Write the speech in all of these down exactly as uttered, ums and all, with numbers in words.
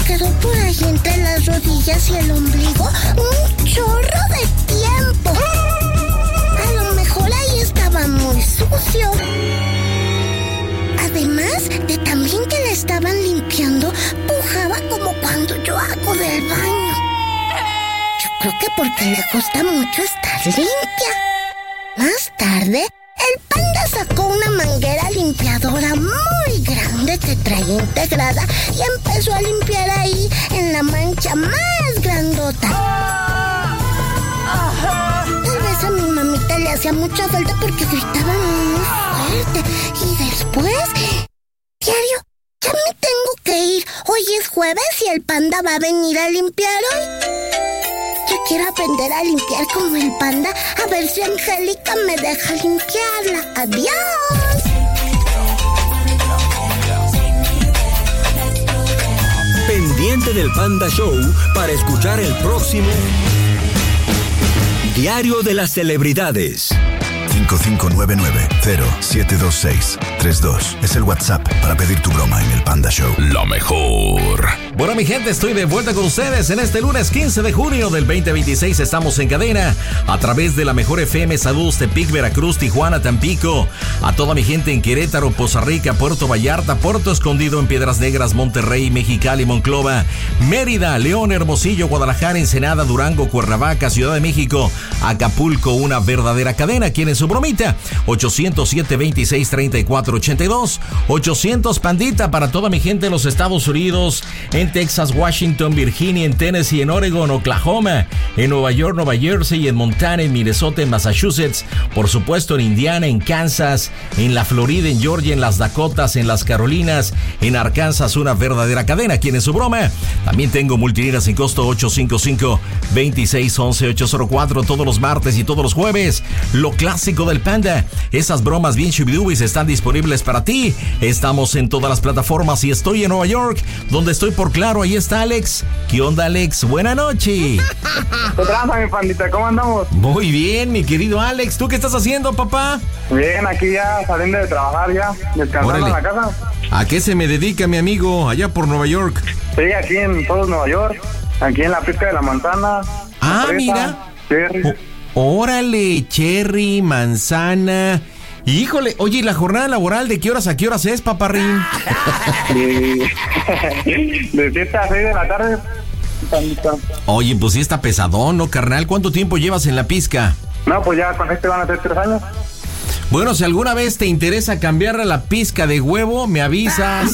quedó por ahí entre las rodillas y el ombligo un chorro de tiempo. A lo mejor ahí estaba muy sucio. Además de también que le estaban limpiando, pujaba como cuando yo hago del baño. Yo creo que porque le gusta mucho estar limpia. Más tarde, el panda sacó una manguera limpiadora muy grande que traía integrada y empezó a limpiar ahí en la mancha más grandota. Tal vez a mi mamita le hacía mucha falta porque gritaba muy fuerte. Y después, diario, ya me tengo que ir. Hoy es jueves y el panda va a venir a limpiar hoy. Yo quiero aprender a limpiar como el panda. A ver si Angélica me deja limpiarla. ¡Adiós! Pendiente del Panda Show para escuchar el próximo Diario de las Celebridades. cinco cinco nueve nueve cero siete dos seis tres dos es el WhatsApp para pedir tu broma en el Panda Show. Lo mejor. Bueno, mi gente, estoy de vuelta con ustedes en este lunes quince de junio del veinte veintiséis. Estamos en cadena a través de la Mejor F M. Saludos Tepic, Veracruz, Tijuana, Tampico. A toda mi gente en Querétaro, Poza Rica, Puerto Vallarta, Puerto Escondido, en Piedras Negras, Monterrey, Mexicali, Monclova, Mérida, León, Hermosillo, Guadalajara, Ensenada, Durango, Cuernavaca, Ciudad de México, Acapulco. Una verdadera cadena. ¿Quién es su bromita? ochocientos siete veintiséis treinta y cuatro ochenta y dos. ochocientos Pandita para toda mi gente en los Estados Unidos, en Texas, Washington, Virginia, en Tennessee, en Oregon, Oklahoma, en Nueva York, Nueva Jersey, en Montana, en Minnesota, en Massachusetts, por supuesto en Indiana, en Kansas, en la Florida, en Georgia, en las Dakotas, en las Carolinas, en Arkansas. Una verdadera cadena. ¿Quién es su broma? También tengo multilíneas sin costo ocho cinco cinco, veintiséis once, ocho cero cuatro todos los martes y todos los jueves. Lo clásico del Panda. Esas bromas bien chubidubis están disponibles para ti. Estamos en todas las plataformas y estoy en Nueva York, donde estoy por Claro. Ahí está Alex. ¿Qué onda, Alex? Buena noche. ¿Qué tranza, mi pandita? ¿Cómo andamos? Muy bien, mi querido Alex. ¿Tú qué estás haciendo, papá? Bien, aquí ya saliendo de trabajar, ya descansando. Órale. En la casa. ¿A qué se me dedica, mi amigo, allá por Nueva York? Sí, aquí en todo Nueva York, aquí en la pizca de la manzana. Ah, fresa, mira. Cherry. O- órale, cherry, manzana. Híjole, oye, ¿y la jornada laboral de qué horas a qué horas es, paparrín? De, de siete a seis de la tarde. Pandita. Oye, pues sí está pesadón, ¿no, carnal? ¿Cuánto tiempo llevas en la pizca? No, pues ya con este van a ser tres años. Bueno, si alguna vez te interesa cambiar a la pizca de huevo, me avisas.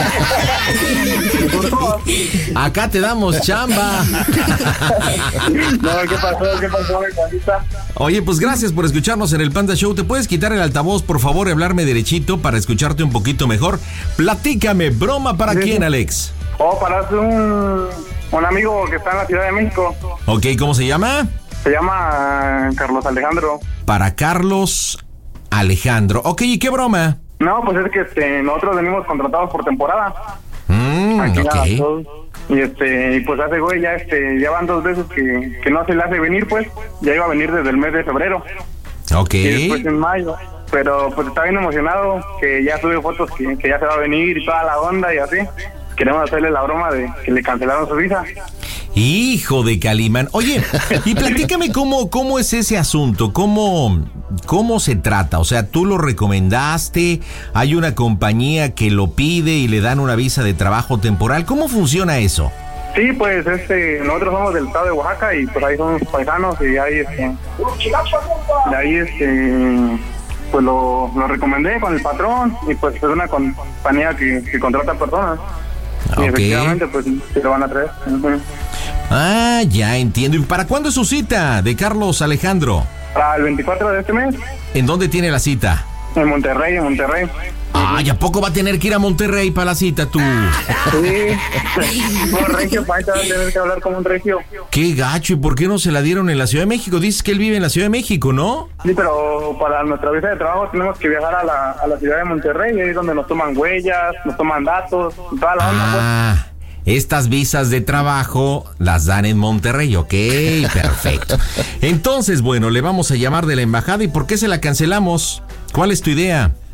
Acá te damos chamba. No, ¿qué pasó? ¿Qué pasó, mi pandita? Oye, pues gracias por escucharnos en el Panda Show. ¿Te puedes quitar el altavoz, por favor, y hablarme derechito para escucharte un poquito mejor? Platícame, ¿broma para sí. quién, Alex? Oh, para un, un amigo que está en la Ciudad de México. Ok, ¿cómo se llama? Se llama Carlos Alejandro. Para Carlos Alejandro. Ok, ¿y qué broma? No, pues es que este, nosotros venimos contratados por temporada. Mm, Aquí ok. ya, todos, y este, y pues hace güey, ya este, ya van dos veces que, que no se le hace venir, pues. Ya iba a venir desde el mes de febrero. Ok. Y después en mayo. Pero pues está bien emocionado, que ya sube fotos que, que ya se va a venir y toda la onda y así. Queremos hacerle la broma de que le cancelaron su visa. Hijo de Calimán. Oye, y platícame cómo, cómo es ese asunto, cómo, cómo se trata. O sea, tú lo recomendaste, hay una compañía que lo pide y le dan una visa de trabajo temporal. ¿Cómo funciona eso? Sí, pues este, nosotros somos del estado de Oaxaca y pues ahí somos paisanos y ahí este, de ahí este, pues lo, lo recomendé con el patrón y pues es una compañía que, que contrata personas. Okay. Y efectivamente pues se lo van a traer. Uh-huh. Ah, ya entiendo. ¿Y para cuándo es su cita de Carlos Alejandro? Para el veinticuatro de este mes. ¿En dónde tiene la cita? En Monterrey, en Monterrey. Ah, ¿y a poco va a tener que ir a Monterrey para la cita tú? Sí. Como regio, para va a tener que hablar como un regio. Qué gacho, ¿y por qué no se la dieron en la Ciudad de México? Dices que él vive en la Ciudad de México, ¿no? Sí, pero para nuestra visa de trabajo tenemos que viajar a la, a la ciudad de Monterrey, ahí es donde nos toman huellas, nos toman datos, toda la onda. Ah, pues. Estas visas de trabajo las dan en Monterrey, ok, perfecto. Entonces, bueno, le vamos a llamar de la embajada. ¿Y por qué se la cancelamos? ¿Cuál es tu idea?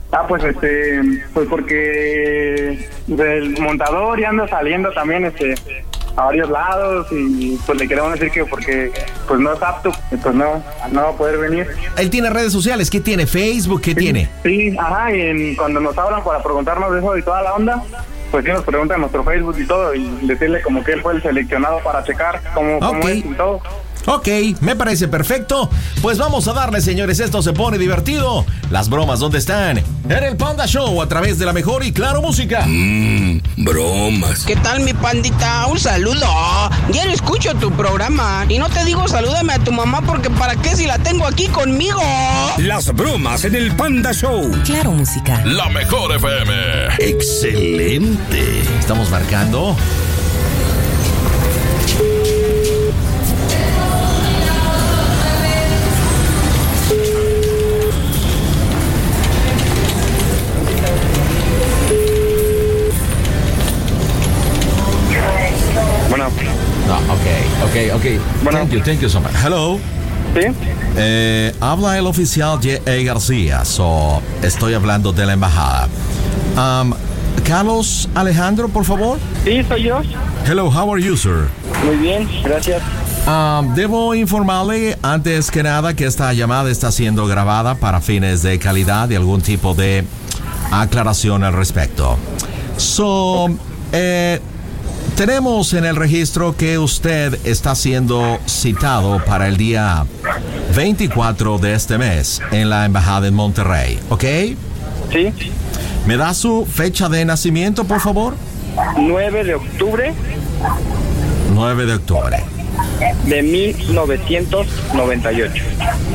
Ah, pues este, pues porque del montador ya anda saliendo también este a varios lados y pues le queremos decir que porque pues no es apto, pues no, no va a poder venir. Él tiene redes sociales, ¿qué tiene? ¿Facebook? ¿Qué sí, tiene? Sí, ajá, y en, cuando nos hablan para preguntarnos de eso y toda la onda, pues sí nos preguntan en nuestro Facebook y todo y decirle como que él fue el seleccionado para checar cómo, okay. cómo es y todo. Ok, me parece perfecto. Pues vamos a darle, señores, esto se pone divertido. Las bromas, ¿dónde están? En el Panda Show, a través de la mejor y claro música. Mmm, bromas. ¿Qué tal, mi pandita? Un saludo. Diario escucho tu programa. Y no te digo salúdame a tu mamá porque ¿para qué si la tengo aquí conmigo? Las bromas en el Panda Show. Claro música. La mejor F M. Excelente. Estamos marcando. Bueno. No, ok, ok, ok. Bueno. Thank you, thank you so much. Hello. ¿Sí? Eh, habla el oficial J A García, so estoy hablando de la embajada. Um, Carlos Alejandro, por favor. Sí, soy yo. Hello, how are you, sir? Muy bien, gracias. Um, debo informarle antes que nada que esta llamada está siendo grabada para fines de calidad y algún tipo de aclaración al respecto. So, eh, tenemos en el registro que usted está siendo citado para el día veinticuatro de este mes en la embajada en Monterrey, ¿ok? Sí. ¿Me da su fecha de nacimiento, por favor? nueve de octubre nueve de octubre. de mil novecientos noventa y ocho.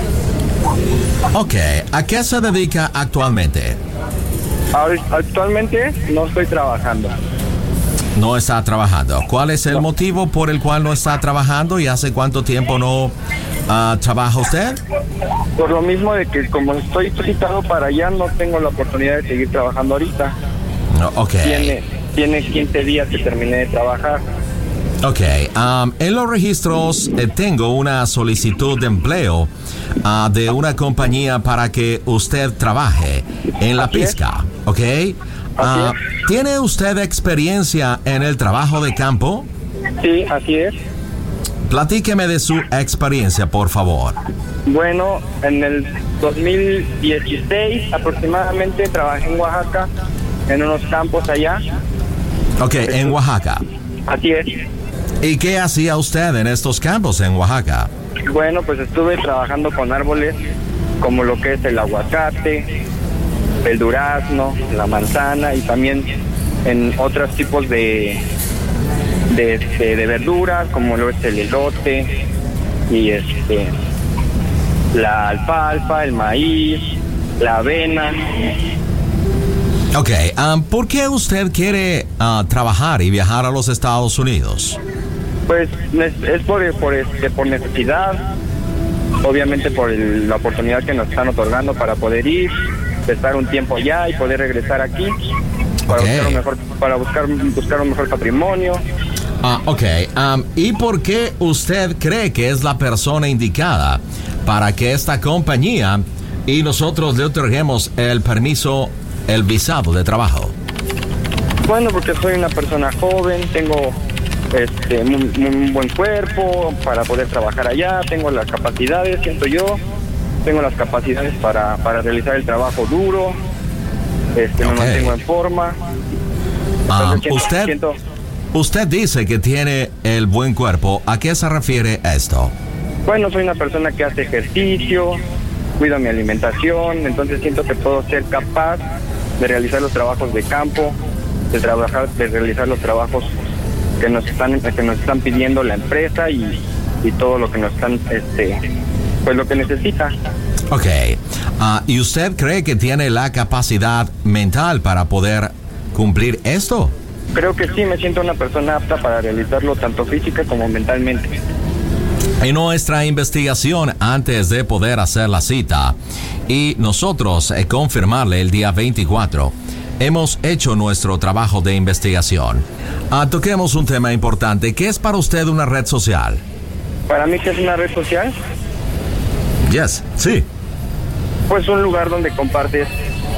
Ok, ¿a qué se dedica actualmente? Ahora, actualmente no estoy trabajando. No está trabajando. ¿Cuál es el No. motivo por el cual no está trabajando y hace cuánto tiempo no uh, trabaja usted? Por lo mismo de que como estoy citado para allá, no tengo la oportunidad de seguir trabajando ahorita. No, ok. Tiene, tiene quince días que terminé de trabajar. Ok, um, en los registros eh, tengo una solicitud de empleo uh, de una compañía para que usted trabaje en la Así pizca, ¿ok? Uh, Así ¿Tiene usted experiencia en el trabajo de campo? Sí, así es. Platíqueme de su experiencia, por favor. Bueno, en el dos mil dieciséis aproximadamente trabajé en Oaxaca, en unos campos allá. Ok, en Oaxaca. Así es. ¿Y qué hacía usted en estos campos en Oaxaca? Bueno, pues estuve trabajando con árboles como lo que es el aguacate, el durazno, la manzana y también en otros tipos de, de, de, de verduras como lo es el elote y este la alfalfa, el maíz, la avena. Ok, um, ¿por qué usted quiere uh, trabajar y viajar a los Estados Unidos? Pues es, es por, por, este, por necesidad, obviamente por el, la oportunidad que nos están otorgando para poder ir, estar un tiempo allá y poder regresar aquí para Okay. buscar un mejor, para buscar, buscar un mejor patrimonio. Ah, ok. Um, ¿Y por qué usted cree que es la persona indicada para que esta compañía y nosotros le otorguemos el permiso, el visado de trabajo? Bueno, porque soy una persona joven, tengo este un, un buen cuerpo para poder trabajar allá, tengo las capacidades, siento yo, tengo las capacidades para, para realizar el trabajo duro, este, Ok. me mantengo en forma. Ah, Entonces, siento- usted, siento- usted dice que tiene el buen cuerpo. ¿A qué se refiere esto? Bueno, soy una persona que hace ejercicio, cuido mi alimentación, entonces siento que puedo ser capaz de realizar los trabajos de campo, de trabajar, de realizar los trabajos que nos están, que nos están pidiendo la empresa y, y todo lo que nos están, este, pues lo que necesita. Ok. Ah, ¿y usted cree que tiene la capacidad mental para poder cumplir esto? Creo que sí, me siento una persona apta para realizarlo tanto física como mentalmente. En nuestra investigación antes de poder hacer la cita y nosotros eh, confirmarle el día veinticuatro, hemos hecho nuestro trabajo de investigación. Ah, toquemos un tema importante. ¿Qué es para usted una red social? Para mí, ¿qué es una red social? Yes, sí. Pues un lugar donde compartes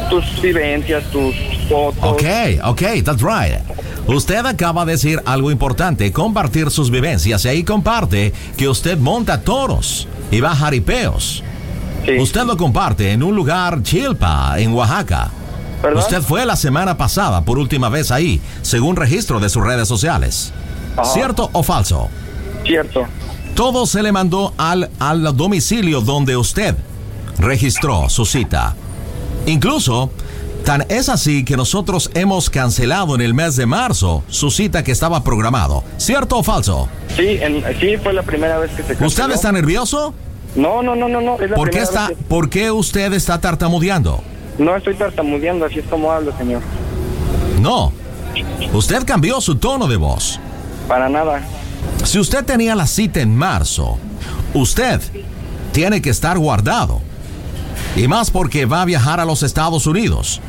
tus vivencias, tus fotos. Ok, ok, that's right. Usted acaba de decir algo importante, compartir sus vivencias, y ahí comparte que usted monta toros y va a jaripeos. Sí. Usted lo comparte en un lugar Chilpa, en Oaxaca. ¿Verdad? Usted fue la semana pasada por última vez ahí, según registro de sus redes sociales. Ajá. ¿Cierto o falso? Cierto. Todo se le mandó al, al domicilio donde usted registró su cita. Incluso, tan es así que nosotros hemos cancelado en el mes de marzo su cita que estaba programado. ¿Cierto o falso? Sí, en, sí, fue la primera vez que se canceló. ¿Usted está nervioso? No, no, no, no, no. Es la ¿Por qué, primera está, vez que... ¿Por qué usted está tartamudeando? No estoy tartamudeando, así es como hablo, señor. No. Usted cambió su tono de voz. Para nada. Si usted tenía la cita en marzo, usted tiene que estar guardado. Y más porque va a viajar a los Estados Unidos.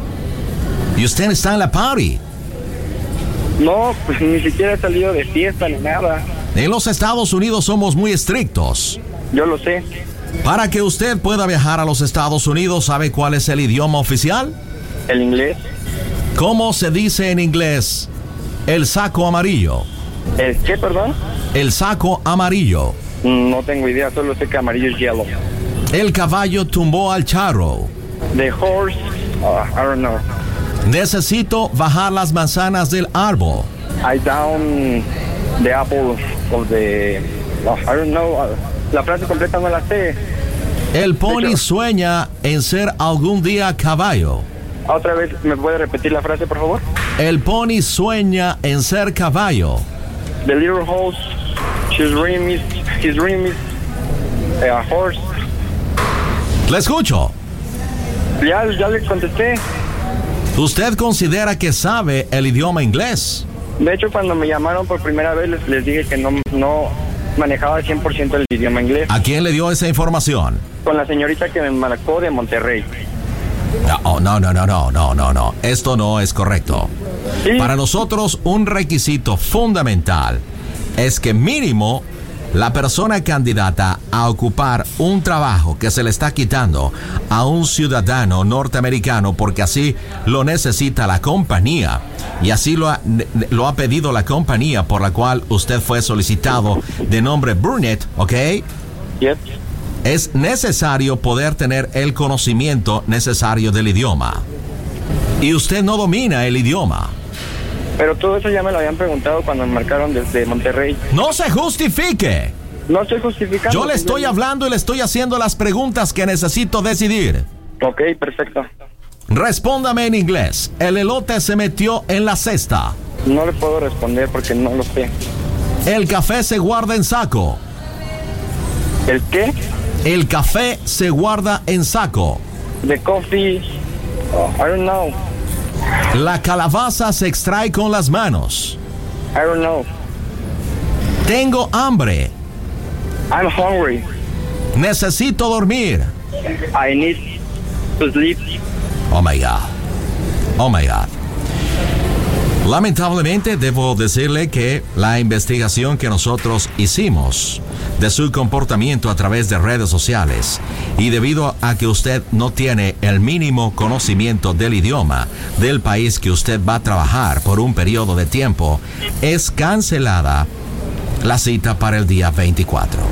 Y usted está en la party. No, pues ni siquiera he salido de fiesta ni nada. En los Estados Unidos somos muy estrictos. Yo lo sé. Para que usted pueda viajar a los Estados Unidos, ¿sabe cuál es el idioma oficial? ¿El inglés? ¿Cómo se dice en inglés el saco amarillo? ¿El qué, perdón? El saco amarillo. No tengo idea, solo sé que amarillo es yellow. El caballo tumbó al charro. The horse, uh, I don't know. Necesito bajar las manzanas del árbol. I down the apple of the... Uh, I don't know. Uh, la frase completa no la sé. El pony sueña en ser algún día caballo. Otra vez, ¿me puede repetir la frase, por favor? El pony sueña en ser caballo. The little horse, his dream is, his dream is a horse. Le escucho. Ya, ya le contesté. ¿Usted considera que sabe el idioma inglés? De hecho, cuando me llamaron por primera vez, les, les dije que no, no manejaba al cien por ciento el idioma inglés. ¿A quién le dio esa información? Con la señorita que me marcó de Monterrey. No, no, no, no, no, no, no, no. Esto no es correcto. Sí. Para nosotros, un requisito fundamental es que mínimo la persona candidata a ocupar un trabajo que se le está quitando a un ciudadano norteamericano, porque así lo necesita la compañía y así lo ha, lo ha pedido la compañía por la cual usted fue solicitado, de nombre Burnett, ¿ok? Yep. Es necesario poder tener el conocimiento necesario del idioma. Y usted no domina el idioma. Pero todo eso ya me lo habían preguntado cuando me marcaron desde Monterrey. ¡No se justifique! No estoy justificando. Yo le estoy hablando y le estoy haciendo las preguntas que necesito decidir. Ok, perfecto. Respóndame en inglés. El elote se metió en la cesta. No le puedo responder porque no lo sé. El café se guarda en saco. ¿El qué? El café se guarda en saco. The coffee... Oh, I don't know. La calabaza se extrae con las manos. I don't know. Tengo hambre. I'm hungry. Necesito dormir. I need to sleep. Oh my God. Oh my God. Lamentablemente debo decirle que la investigación que nosotros hicimos de su comportamiento a través de redes sociales, y debido a que usted no tiene el mínimo conocimiento del idioma del país que usted va a trabajar por un periodo de tiempo, es cancelada la cita para el día veinticuatro.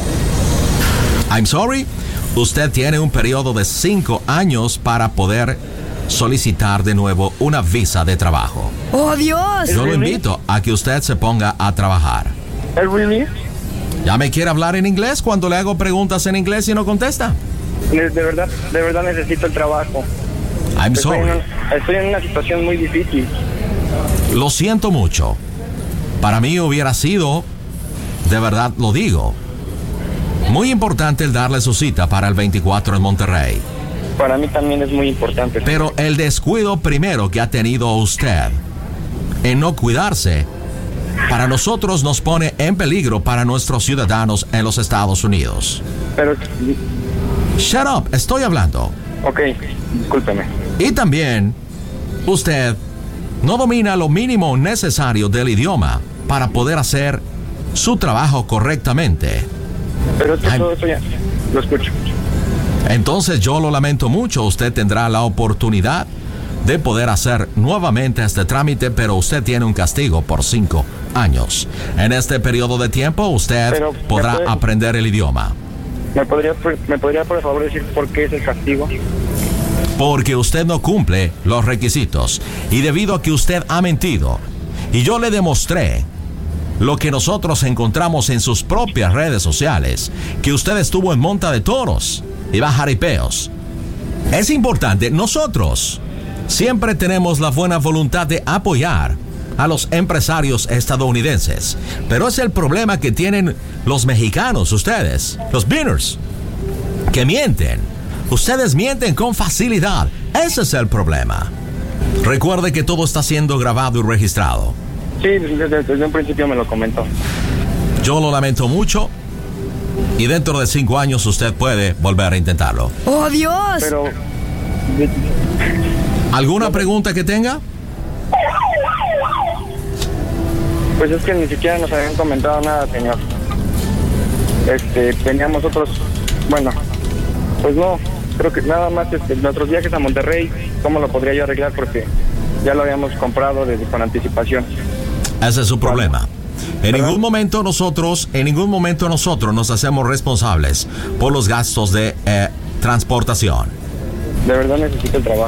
I'm sorry, usted tiene un periodo de cinco años para poder solicitar de nuevo una visa de trabajo. ¡Oh, Dios! Yo lo invito a que usted se ponga a trabajar. ¿Really? ¿Ya me quiere hablar en inglés cuando le hago preguntas en inglés y no contesta? De, de verdad, de verdad necesito el trabajo. I'm Estoy sorry. en, un- estoy en una situación muy difícil. Lo siento mucho. Para mí hubiera sido, de verdad lo digo, muy importante el darle su cita para el veinticuatro en Monterrey. Para mí también es muy importante. Pero el descuido primero que ha tenido usted en no cuidarse, para nosotros nos pone en peligro para nuestros ciudadanos en los Estados Unidos. Pero, Shut up, estoy hablando. ok, discúlpeme. Y también, usted no domina lo mínimo necesario del idioma para poder hacer su trabajo correctamente. Pero es que Ay. todo eso ya lo escucho. Entonces yo lo lamento mucho. Usted tendrá la oportunidad de poder hacer nuevamente este trámite, pero usted tiene un castigo por cinco años. En este periodo de tiempo usted Pero, podrá ¿me puede- aprender el idioma. ¿Me podría, ¿Me podría por favor decir por qué es el castigo? Porque usted no cumple los requisitos y debido a que usted ha mentido. Y yo le demostré lo que nosotros encontramos en sus propias redes sociales, que usted estuvo en monta de toros y va jaripeos. Es importante, nosotros siempre tenemos la buena voluntad de apoyar a los empresarios estadounidenses, pero es el problema que tienen los mexicanos, ustedes, los beaners, que mienten. Ustedes mienten con facilidad. Ese es el problema. Recuerde que todo está siendo grabado y registrado. Sí, desde, desde un principio me lo comentó. Yo lo lamento mucho y dentro de cinco años usted puede volver a intentarlo. ¡Oh, Dios! Pero... ¿Alguna pregunta que tenga? Pues es que ni siquiera nos habían comentado nada, señor. Este, teníamos otros... Bueno, pues no, creo que nada más este, nuestros viajes a Monterrey, ¿cómo lo podría yo arreglar? Porque ya lo habíamos comprado desde con anticipación. Ese es su problema. En ¿Verdad? ningún momento nosotros, en ningún momento nosotros nos hacemos responsables por los gastos de eh, transportación. De verdad necesito el trabajo.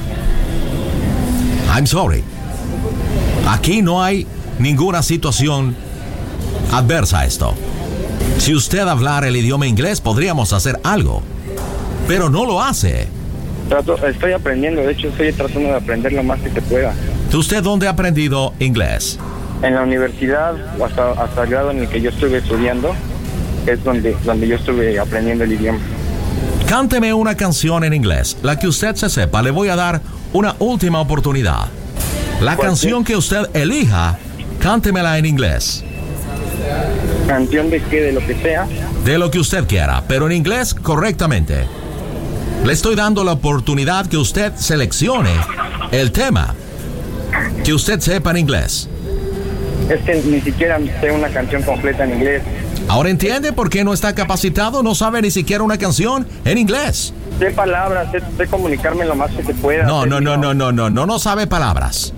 I'm sorry. Aquí no hay ninguna situación adversa a esto. Si usted hablara el idioma inglés, podríamos hacer algo. Pero no lo hace. Trato, estoy aprendiendo, de hecho estoy tratando de aprender lo más que se pueda. ¿Usted dónde ha aprendido inglés? En la universidad, hasta, hasta el grado en el que yo estuve estudiando, es donde, donde yo estuve aprendiendo el idioma. Cánteme una canción en inglés, la que usted se sepa. Le voy a dar una última oportunidad. La ¿Cuál canción que usted elija, cántemela en inglés. ¿Canción de qué? De lo que sea. De lo que usted quiera, pero en inglés correctamente. Le estoy dando la oportunidad que usted seleccione el tema que usted sepa en inglés. Es que ni siquiera sé una canción completa en inglés. ¿Ahora entiende por qué no está capacitado? No sabe ni siquiera una canción en inglés. Sé palabras, sé, sé comunicarme lo más que se pueda. No, sé- no, no, no, no, no, no, no sabe palabras.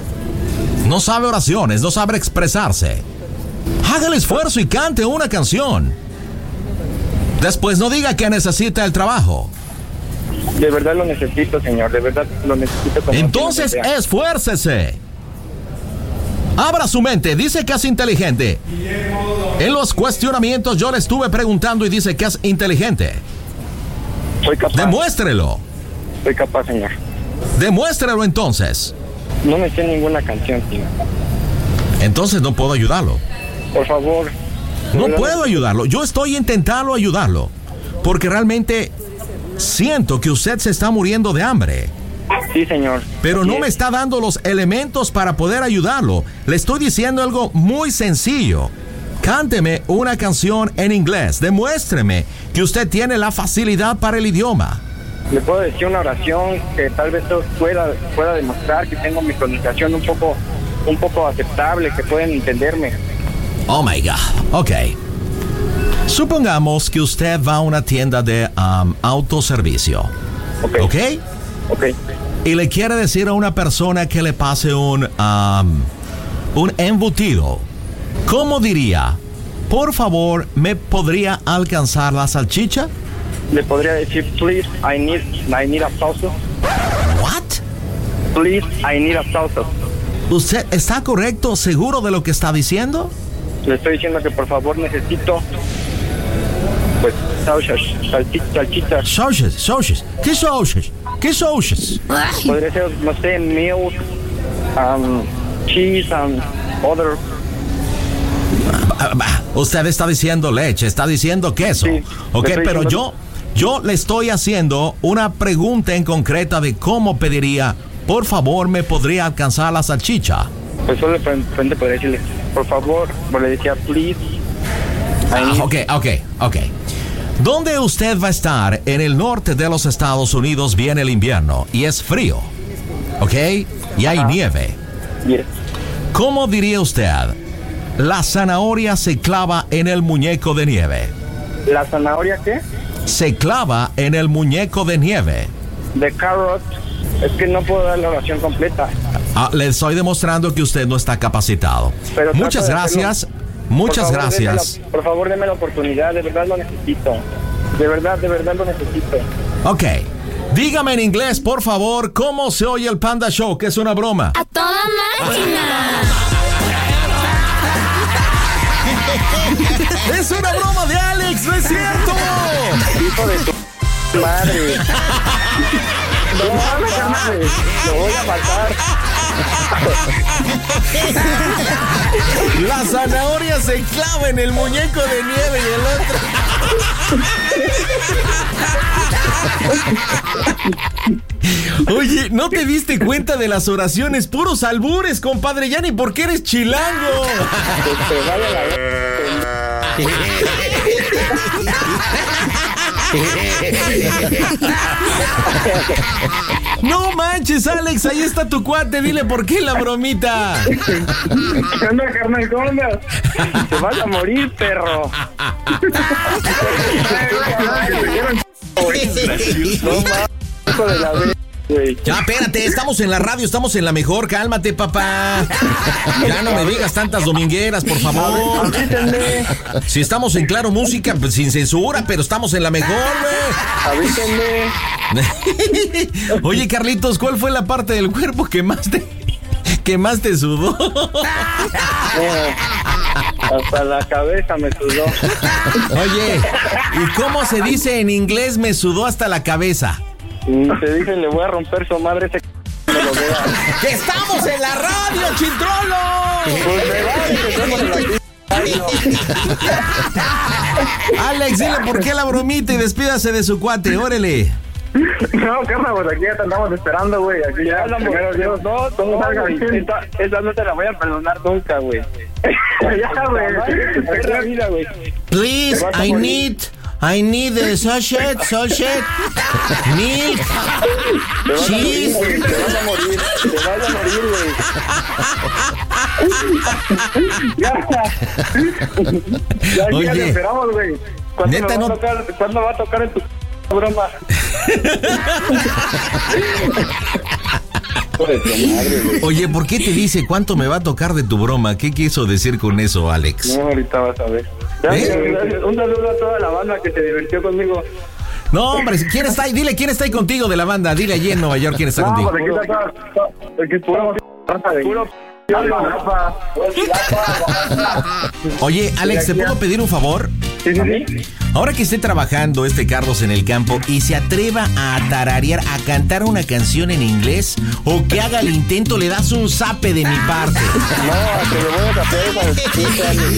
No sabe oraciones, no sabe expresarse. Haga el esfuerzo y cante una canción. Después no diga que necesita el trabajo. De verdad lo necesito, señor, de verdad lo necesito. Como Entonces no tiene idea. esfuércese. Abra su mente, dice que es inteligente. En los cuestionamientos yo le estuve preguntando y dice que es inteligente. Soy capaz. Demuéstrelo. Soy capaz, señor. Demuéstrelo entonces. No me sé ninguna canción, señor. Entonces no puedo ayudarlo. Por favor. De No verdad, puedo ayudarlo. Yo estoy intentando ayudarlo. Porque realmente siento que usted se está muriendo de hambre. Sí, señor. Pero Así no es. me está dando los elementos para poder ayudarlo. Le estoy diciendo algo muy sencillo. Cánteme una canción en inglés. Demuéstreme que usted tiene la facilidad para el idioma. Le puedo decir una oración que tal vez esto pueda, pueda demostrar que tengo mi pronunciación un poco, un poco aceptable, que pueden entenderme. Oh my God. Ok. Supongamos que usted va a una tienda de um, autoservicio. Ok. ¿Ok? Ok. Y le quiere decir a una persona que le pase un, um, un embutido. ¿Cómo diría? Por favor, ¿me podría alcanzar la salchicha? Le podría decir, please, I need, I need a salsa. What? Please, I need a salsa. ¿Usted está correcto, seguro de lo que está diciendo? Le estoy diciendo que por favor necesito, pues, salsas, salchichas, salchichas. Sauces, sauces. ¿Qué sauces? ¿Qué sauces? Ay, Podría ser, no sé, milk, um, cheese, and other. Ah, ah, Usted está diciendo leche, está diciendo queso. Sí, Ok, le estoy pero diciendo- yo, yo le estoy haciendo una pregunta en concreta de cómo pediría, por favor, ¿me podría alcanzar la salchicha? Pues solo de frente podría decirle, por favor, o le decía, please. I Ah, need- ok, ok, ok. ¿Dónde usted va a estar? En el norte de los Estados Unidos viene el invierno y es frío, ¿ok? Y hay nieve. Yes. ¿Cómo diría usted? La zanahoria se clava en el muñeco de nieve. ¿La zanahoria qué? se clava en el muñeco de nieve? The carrot. Es que no puedo dar la oración completa. Ah, le estoy demostrando que usted no está capacitado. Pero muchas gracias. Muchas por favor, gracias. Déme la, por favor, deme la oportunidad. De verdad lo necesito. De verdad, de verdad lo necesito. Ok. Dígame en inglés, por favor, cómo se oye el Panda Show, que es una broma. ¡A toda máquina! ¡Es una broma de Alex! ¡No es cierto! Hijo de tu madre. No mames, carnal. Lo voy a matar. La zanahoria se clava en el muñeco de nieve y el otro. Oye, ¿no te diste cuenta de las oraciones? Puros albures, compadre. Ya ni porque eres chilango. No manches, Alex, ahí está tu cuate. Dile por qué la bromita. ¿Qué onda, carnal? ¿Cómo andas? Te vas a morir, perro. No mames, hijo de la vez. Ya, espérate, estamos en la radio, estamos en la mejor, cálmate, papá. Ya no me digas tantas domingueras, por favor. Si estamos en Claro Música, pues sin censura, pero estamos en la mejor, güey. Avísenme. Oye, Carlitos, ¿cuál fue la parte del cuerpo que más te, que más te sudó? Eh, hasta la cabeza me sudó. Oye, ¿y cómo se dice en inglés me sudó hasta la cabeza? Te dije, le voy a romper su madre ese c... me lo vea. ¡Que estamos en la radio, Chintrolo! Pues me vale que estemos en la radio. Alex, dile por qué la bromita y despídase de su cuate, órale. No, carnal, pues aquí ya te andamos esperando, güey. Aquí ya, Ya, primero Dios. no, no, no, güey. Esa, esa no te la voy a perdonar nunca, güey. Ya, güey. La vida, güey. Please, I need... I need the sausage, sausage, milk, Te vas a morir, cheese. güey. Te vas a morir. Te vas a morir, güey. Ya. Ya, aquí ya te Oye, esperamos, güey. ¿Cuándo neta, me va no- a tocar? ¿Cuándo va a tocar en tu broma? Oye, ¿por qué te dice cuánto me va a tocar de tu broma? ¿Qué quiso decir con eso, Alex? No, ahorita vas a ver. Gracias, ¿Eh? gracias. Un saludo a toda la banda que se divirtió conmigo. No, hombre, ¿quién está ahí? Dile quién está ahí contigo de la banda. Dile allí en Nueva York quién está No, contigo. pues aquí está todo. Aquí es puro raza de... Puro Oye, Alex, ¿te puedo pedir un favor? Sí, sí, sí. Ahora que esté trabajando este Carlos en el campo y se atreva a tararear, a cantar una canción en inglés o que haga el intento, le das un zape de mi parte. No, te lo voy a hacer esa